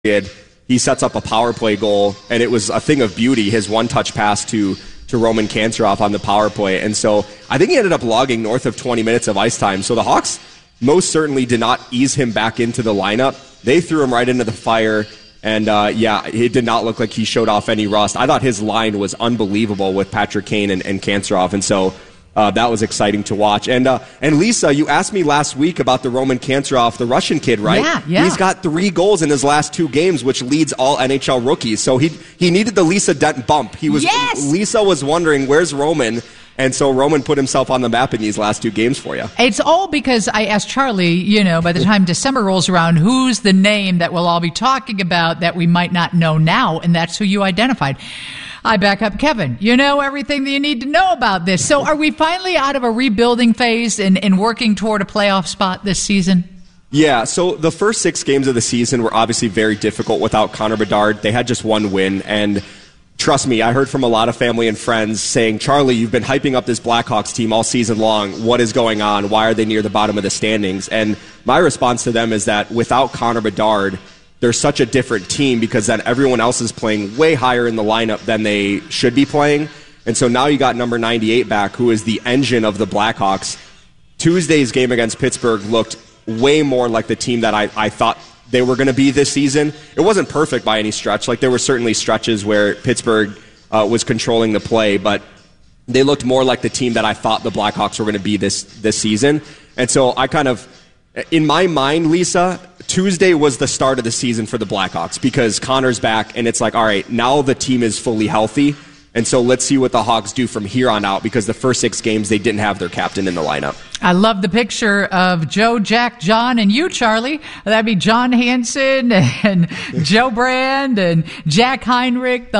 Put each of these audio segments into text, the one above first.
he sets up a power play goal, and it was a thing of beauty, his one-touch pass to Roman Kanserov on the power play. And so I think he ended up logging north of 20 minutes of ice time. So the Hawks most certainly did not ease him back into the lineup. They threw him right into the fire, and it did not look like he showed off any rust. I thought his line was unbelievable with Patrick Kane and Kanserov, and so that was exciting to watch. And Lisa, you asked me last week about the Roman Kanserov, the Russian kid, right? Yeah. He's got 3 goals in his last 2 games, which leads all NHL rookies. So he needed the Lisa Dent bump. Lisa was wondering, where's Roman? And so Roman put himself on the map in these last 2 games for you. It's all because I asked Charlie, by the time December rolls around, who's the name that we'll all be talking about that we might not know now, and that's who you identified. I back up Kevin. You know everything that you need to know about this. So are we finally out of a rebuilding phase and working toward a playoff spot this season? Yeah, so the first 6 games of the season were obviously very difficult without Connor Bedard. They had just 1 win, and trust me, I heard from a lot of family and friends saying, Charlie, you've been hyping up this Blackhawks team all season long. What is going on? Why are they near the bottom of the standings? And my response to them is that without Connor Bedard, they're such a different team because then everyone else is playing way higher in the lineup than they should be playing. And so now you got number 98 back, who is the engine of the Blackhawks. Tuesday's game against Pittsburgh looked way more like the team that I thought they were going to be this season. It wasn't perfect by any stretch. Like, there were certainly stretches where Pittsburgh was controlling the play, but they looked more like the team that I thought the Blackhawks were going to be this season. And so I kind of, in my mind, Lisa, Tuesday was the start of the season for the Blackhawks because Connor's back, and it's like, all right, now the team is fully healthy, and so let's see what the Hawks do from here on out because the first 6 games they didn't have their captain in the lineup. I love the picture of Joe, Jack, John, and you, Charlie. That'd be John Hansen and Joe Brand and Jack Heinrich,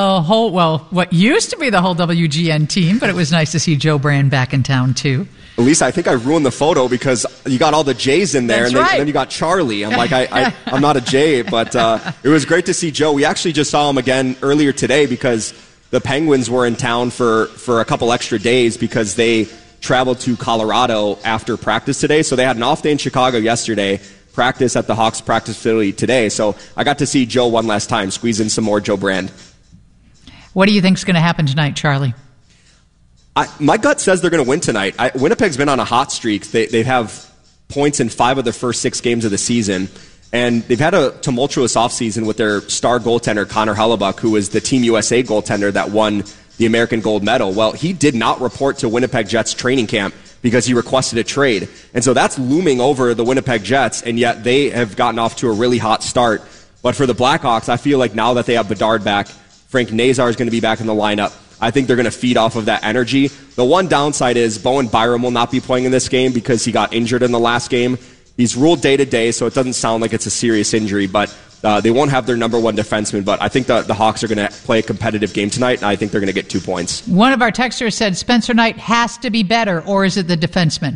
what used to be the whole WGN team, but it was nice to see Joe Brand back in town, too. Lisa, I think I ruined the photo because you got all the J's in there, and then you got Charlie. I'm like, I'm not a J, but it was great to see Joe. We actually just saw him again earlier today because the Penguins were in town for a couple extra days because they traveled to Colorado after practice today. So they had an off day in Chicago yesterday, practice at the Hawks practice facility today. So I got to see Joe one last time, squeeze in some more Joe Brand. What do you think is going to happen tonight, Charlie? My gut says they're going to win tonight. Winnipeg's been on a hot streak. They have points in 5 of their first 6 games of the season, and they've had a tumultuous offseason with their star goaltender, Connor Hellebuyck, who was the Team USA goaltender that won the American gold medal. Well, he did not report to Winnipeg Jets training camp because he requested a trade. And so that's looming over the Winnipeg Jets, and yet they have gotten off to a really hot start. But for the Blackhawks, I feel like now that they have Bedard back, Frank Nazar is going to be back in the lineup. I think they're going to feed off of that energy. The one downside is Bowen Byram will not be playing in this game because he got injured in the last game. He's ruled day-to-day, so it doesn't sound like it's a serious injury, but they won't have their number 1 defenseman. But I think the Hawks are going to play a competitive game tonight, and I think they're going to get 2 points. One of our texters said Spencer Knight has to be better, or is it the defenseman?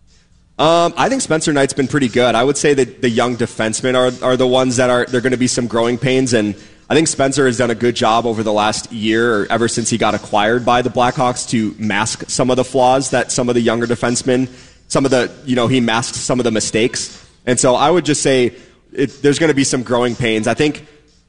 I think Spencer Knight's been pretty good. I would say that the young defensemen are the ones that they're going to be some growing pains, and I think Spencer has done a good job over the last year, or ever since he got acquired by the Blackhawks, to mask some of the flaws that some of the younger defensemen, he masked some of the mistakes. And so I would just say there's going to be some growing pains. I think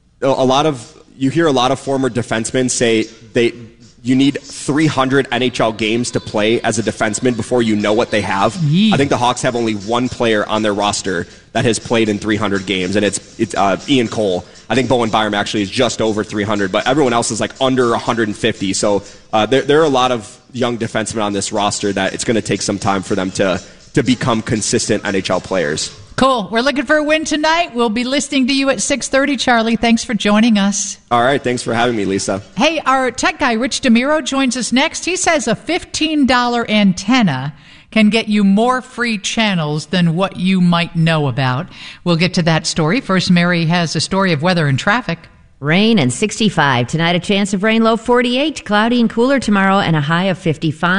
you hear a lot of former defensemen say you need 300 NHL games to play as a defenseman before you know what they have. I think the Hawks have only 1 player on their roster that has played in 300 games, and it's Ian Cole. I think Bowen Byram actually is just over 300, but everyone else is like under 150. So there are a lot of young defensemen on this roster that it's going to take some time for them to become consistent NHL players. Cool. We're looking for a win tonight. We'll be listening to you at 6:30, Charlie. Thanks for joining us. All right. Thanks for having me, Lisa. Hey, our tech guy, Rich DeMiro, joins us next. He says a $15 antenna can get you more free channels than what you might know about. We'll get to that story. First, Mary has a story of weather and traffic. Rain and 65. Tonight, a chance of rain, low 48. Cloudy and cooler tomorrow and a high of 55.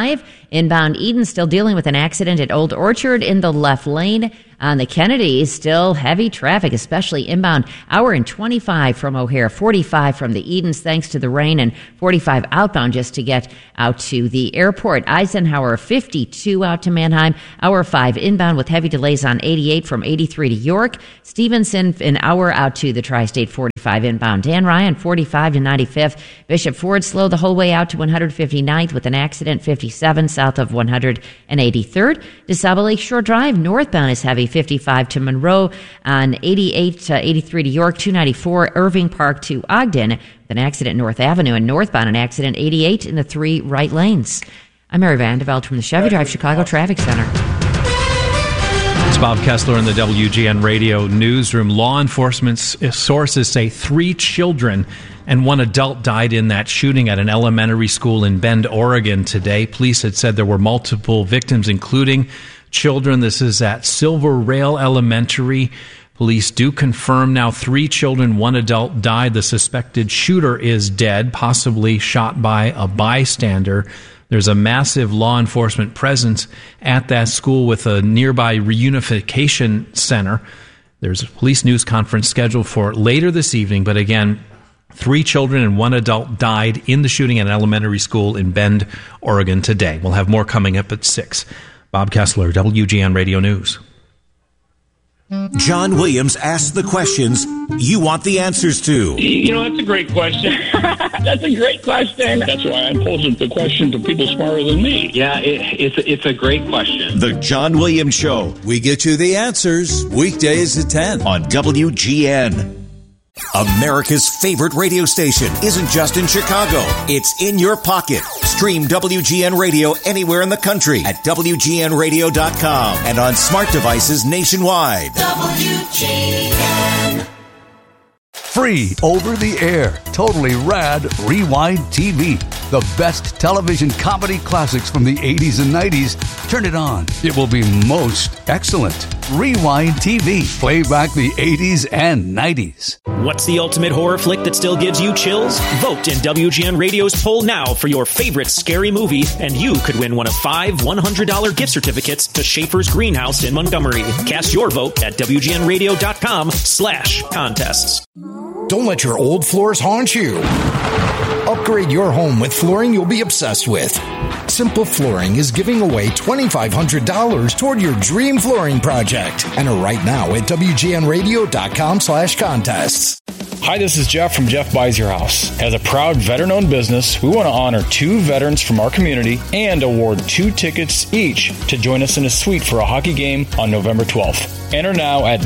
Inbound Eden still dealing with an accident at Old Orchard in the left lane. On the Kennedy, still heavy traffic, especially inbound. Hour and 25 from O'Hare, 45 from the Edens thanks to the rain, and 45 outbound just to get out to the airport. Eisenhower, 52 out to Mannheim. Hour 5 inbound with heavy delays on 88 from 83 to York. Stevenson, an hour out to the Tri-State, 45 inbound. Dan Ryan, 45 to 95th. Bishop Ford slow the whole way out to 159th with an accident, 57 south of 183rd. DeSable Lakeshore Drive, northbound is heavy, 55 to Monroe on 88 to 83 to York, 294 Irving Park to Ogden with an accident North Avenue, and northbound an accident 88 in the 3 right lanes. I'm Mary Vandeveld from the Chevy Drive Chicago Traffic Center. It's Bob Kessler in the WGN Radio newsroom. Law enforcement sources say 3 children and 1 adult died in that shooting at an elementary school in Bend, Oregon today. Police had said there were multiple victims, including children. This is at Silver Rail Elementary. Police do confirm now 3 children, 1 adult died. The suspected shooter is dead, possibly shot by a bystander. There's a massive law enforcement presence at that school with a nearby reunification center. There's a police news conference scheduled for later this evening, but again, 3 children and 1 adult died in the shooting at an elementary school in Bend, Oregon today. We'll have more coming up at 6. Bob Kessler, WGN Radio News. John Williams asks the questions you want the answers to. You know, that's a great question. That's a great question. That's why I'm posing the question to people smarter than me. Yeah, it's a great question. The John Williams Show. We get you the answers weekdays at 10 on WGN. America's favorite radio station isn't just in Chicago. It's in your pocket. Stream WGN Radio anywhere in the country at WGNradio.com and on smart devices nationwide. WGN. Free over the air, totally rad Rewind TV. The best television comedy classics from the 80s and 90s. Turn it on. It will be most excellent. Rewind TV. Play back the 80s and 90s. What's the ultimate horror flick that still gives you chills? Vote in WGN Radio's poll now for your favorite scary movie, and you could win one of 5 $100 gift certificates to Schaefer's Greenhouse in Montgomery. Cast your vote at WGNradio.com/contests. Don't let your old floors haunt you. Upgrade your home with flooring you'll be obsessed with. Simple Flooring is giving away $2,500 toward your dream flooring project. Enter right now at WGNradio.com/contests. Hi, this is Jeff from Jeff Buys Your House. As a proud veteran-owned business, we want to honor 2 veterans from our community and award 2 tickets each to join us in a suite for a hockey game on November 12th. Enter now at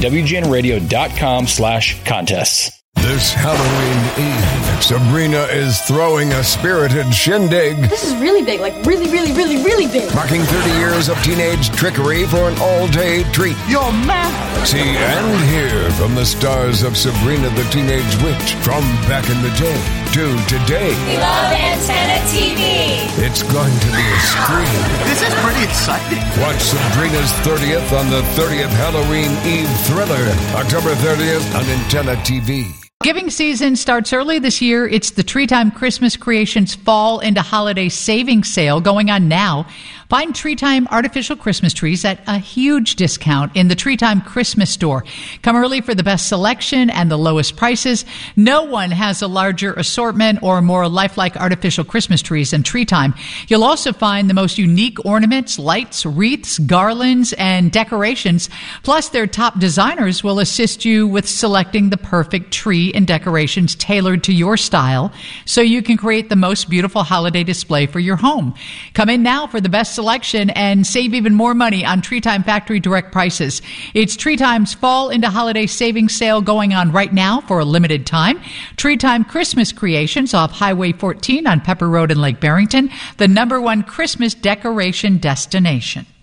WGNradio.com/contests. This Halloween Eve, Sabrina is throwing a spirited shindig. This is really big, like really, really, really, really big. Marking 30 years of teenage trickery for an all-day treat. You're mad. See and hear from the stars of Sabrina the Teenage Witch from back in the day to today. We love Antenna TV. It's going to be a scream. This is pretty exciting. Watch Sabrina's 30th on the 30th Halloween Eve thriller, October 30th on Antenna TV. Giving season starts early this year. It's the Tree Time Christmas Creations Fall into Holiday Savings Sale going on now. Find Tree Time artificial Christmas trees at a huge discount in the Tree Time Christmas store. Come early for the best selection and the lowest prices. No one has a larger assortment or more lifelike artificial Christmas trees than Tree Time. You'll also find the most unique ornaments, lights, wreaths, garlands, and decorations. Plus, their top designers will assist you with selecting the perfect tree and decorations tailored to your style so you can create the most beautiful holiday display for your home. Come in now for the best selection and save even more money on Tree Time factory direct prices. It's Tree Time's Fall into Holiday Savings Sale going on right now for a limited time. Tree Time Christmas Creations off Highway 14 on Pepper Road in Lake Barrington, the #1 Christmas decoration destination.